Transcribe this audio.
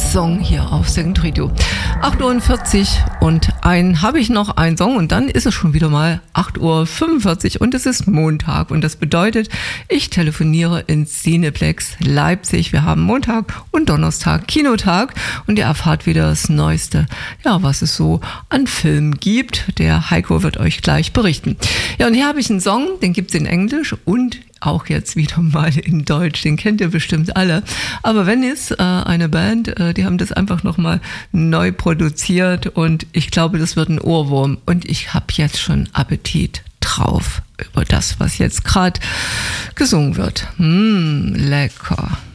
Song hier auf Second Radio. 8:40 Uhr und habe ich noch einen Song und dann ist es schon wieder mal 8:45 Uhr und es ist Montag und das bedeutet, ich telefoniere ins Cineplex Leipzig. Wir haben Montag und Donnerstag Kinotag und ihr erfahrt wieder das Neueste, ja, was es so an Filmen gibt. Der Heiko wird euch gleich berichten. Ja, und hier habe ich einen Song, den gibt's in Englisch und auch jetzt wieder mal in Deutsch, den kennt ihr bestimmt alle. Aber Venice, eine Band, die haben das einfach nochmal neu produziert und ich glaube, das wird ein Ohrwurm. Und ich habe jetzt schon Appetit drauf über das, was jetzt gerade gesungen wird. Lecker.